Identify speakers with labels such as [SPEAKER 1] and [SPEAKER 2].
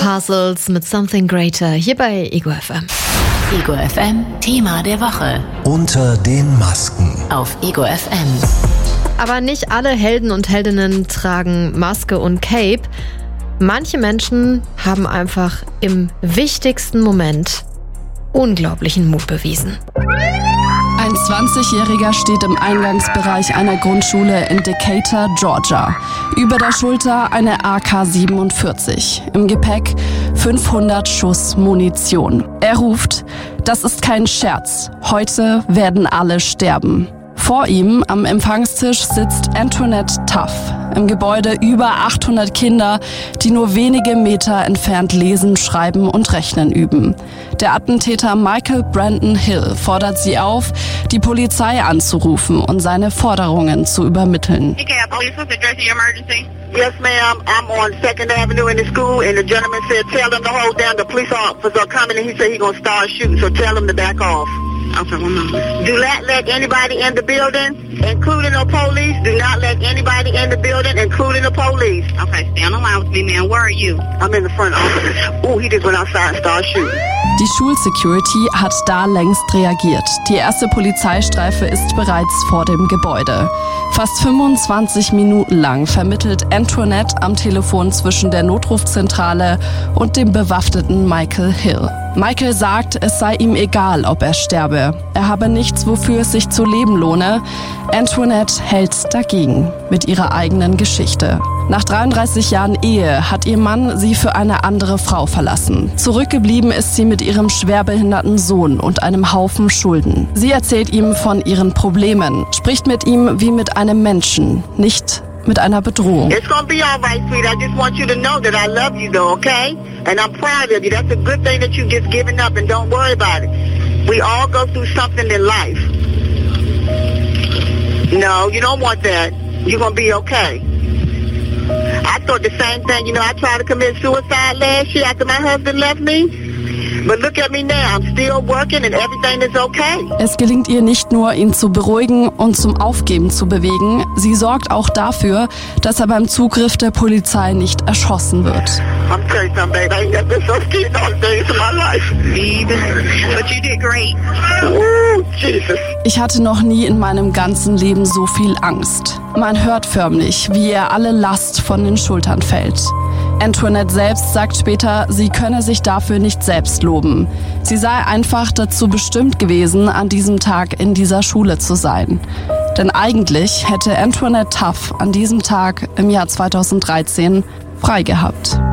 [SPEAKER 1] Parcels mit Something Greater hier bei Ego FM.
[SPEAKER 2] Ego FM, Thema der Woche.
[SPEAKER 3] Unter den Masken.
[SPEAKER 2] Auf Ego FM.
[SPEAKER 1] Aber nicht alle Helden und Heldinnen tragen Maske und Cape. Manche Menschen haben einfach im wichtigsten Moment unglaublichen Mut bewiesen.
[SPEAKER 4] Ein 20-Jähriger steht im Eingangsbereich einer Grundschule in Decatur, Georgia. Über der Schulter eine AK-47. Im Gepäck 500 Schuss Munition. Er ruft: Das ist kein Scherz. Heute werden alle sterben. Vor ihm am Empfangstisch sitzt Antoinette Tuff. Im Gebäude über 800 Kinder, die nur wenige Meter entfernt lesen, schreiben und rechnen üben. Der Attentäter Michael Brandon Hill fordert sie auf, die Polizei anzurufen und seine Forderungen zu übermitteln.
[SPEAKER 5] Yes, ma'am. I'm on 2nd Avenue in the school, and the gentleman said, tell them to hold down. The police officers are coming, and he said he's going to start shooting, so tell them to back off. Okay, 1 moment. Do not let anybody in the building, including the police. Do not let anybody in the building, including the police. Okay, stay on the line with me, man. Where are you? I'm in the front office. Oh, he just went outside and started shooting.
[SPEAKER 4] Die Schulsecurity hat da längst reagiert. Die erste Polizeistreife ist bereits vor dem Gebäude. Fast 25 Minuten lang vermittelt Antoinette am Telefon zwischen der Notrufzentrale und dem bewaffneten Michael Hill. Michael sagt, es sei ihm egal, ob er sterbe. Er habe nichts, wofür es sich zu leben lohne. Antoinette hält dagegen mit ihrer eigenen Geschichte. Nach 33 Jahren Ehe hat ihr Mann sie für eine andere Frau verlassen. Zurückgeblieben ist sie mit ihrem schwerbehinderten Sohn und einem Haufen Schulden. Sie erzählt ihm von ihren Problemen, spricht mit ihm wie mit einem Menschen, nicht mit einer Bedrohung.
[SPEAKER 5] It's gonna be all right, sweet. I just want you to know that I love you, though, okay? And I'm proud of you. That's a good thing that you just given up, and don't worry about it. We all go through something in life. No, you don't want that. You're gonna be okay. I thought the same thing. You know, I tried to commit suicide last year after my husband left me. But look at me now. I'm still working and everything is okay.
[SPEAKER 4] Es gelingt ihr nicht nur, ihn zu beruhigen und zum Aufgeben zu bewegen. Sie sorgt auch dafür, dass er beim Zugriff der Polizei nicht erschossen wird.
[SPEAKER 5] I'm telling you something, babe. I ain't never been so scared all days of my life. But you did great. Woo, Jesus.
[SPEAKER 4] Ich hatte noch nie in meinem ganzen Leben so viel Angst. Man hört förmlich, wie ihr alle Last von den Schultern fällt. Antoinette selbst sagt später, sie könne sich dafür nicht selbst loben. Sie sei einfach dazu bestimmt gewesen, an diesem Tag in dieser Schule zu sein. Denn eigentlich hätte Antoinette Tuff an diesem Tag im Jahr 2013 frei gehabt.